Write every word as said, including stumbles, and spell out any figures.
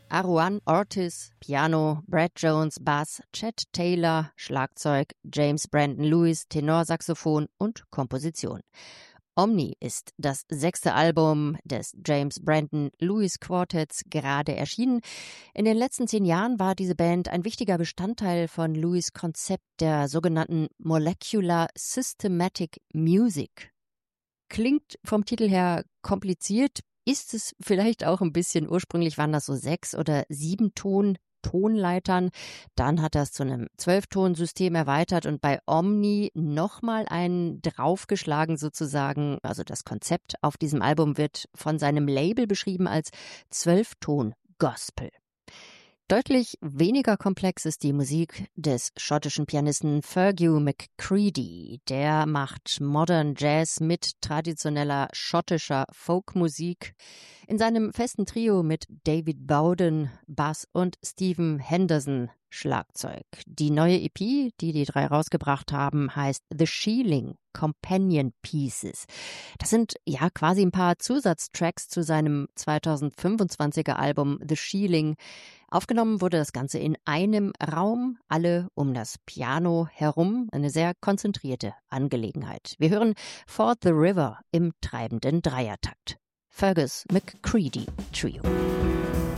Aruan Ortiz, Piano, Brad Jones, Bass, Chet Taylor, Schlagzeug, James Brandon Lewis, Tenorsaxophon und Komposition. Omni ist das sechste Album des James Brandon Lewis Quartetts, gerade erschienen. In den letzten zehn Jahren war diese Band ein wichtiger Bestandteil von Lewis' Konzept der sogenannten Molecular Systematic Music. Klingt vom Titel her kompliziert, ist es vielleicht auch ein bisschen. Ursprünglich waren das so sechs- oder sieben Ton Tonleitern. Dann hat er es zu einem Zwölftonsystem erweitert und bei Omni nochmal einen draufgeschlagen sozusagen. Also das Konzept auf diesem Album wird von seinem Label beschrieben als Zwölfton-Gospel. Deutlich weniger komplex ist die Musik des schottischen Pianisten Fergus McCready. Der macht Modern Jazz mit traditioneller schottischer Folkmusik. In seinem festen Trio mit David Bowden, Bass und Stephen Henderson, Schlagzeug. Die neue E P, die die drei rausgebracht haben, heißt The Sheeling Companion Pieces. Das sind ja quasi ein paar Zusatztracks zu seinem zweitausendfünfundzwanziger Album The Sheeling. Aufgenommen wurde das Ganze in einem Raum, alle um das Piano herum, eine sehr konzentrierte Angelegenheit. Wir hören For the River im treibenden Dreiertakt. Fergus McCready Trio.